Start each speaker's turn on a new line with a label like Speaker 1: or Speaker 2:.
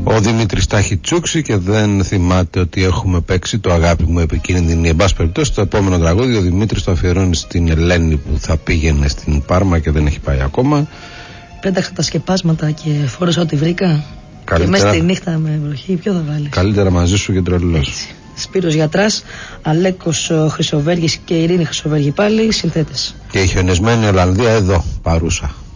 Speaker 1: Ο Δημήτρης τα έχει τσούξει και δεν θυμάται ότι έχουμε παίξει το Αγάπη μου επικίνδυνη. Εν πάση περιπτώσει, το επόμενο τραγούδι ο Δημήτρης το αφιερώνει στην Ελένη που θα πήγαινε στην Πάρμα και δεν έχει πάει ακόμα.
Speaker 2: Πέταξα τα σκεπάσματα και φόρεσα ό,τι βρήκα.
Speaker 1: Καλύτερα,
Speaker 2: και μέσα στη νύχτα με βροχή, ποιο θα βάλεις?
Speaker 1: Καλύτερα μαζί σου και τρελός.
Speaker 2: Σπύρος Γιατράς, Αλέκος Χρυσοβέργης και Ειρήνη Χρυσοβέργη πάλι συνθέτες.
Speaker 1: Και η χιονισμένη Ολλανδία εδώ, παρούσα.